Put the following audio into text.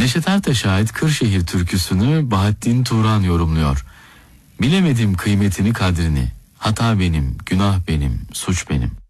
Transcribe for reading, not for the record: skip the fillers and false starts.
Neşet Ertaş'a ait Kırşehir türküsünü Bahattin Turan yorumluyor. Bilemedim kıymetini kadrini, hata benim, günah benim, suç benim.